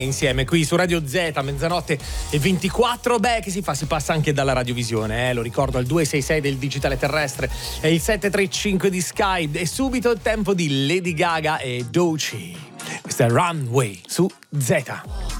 Insieme qui su Radio Z, mezzanotte e 24. Che si fa? Si passa anche dalla radiovisione, lo ricordo, al 266 del digitale terrestre e il 735 di Sky. E subito il tempo di Lady Gaga e Doechii. Questa è Runway su Z.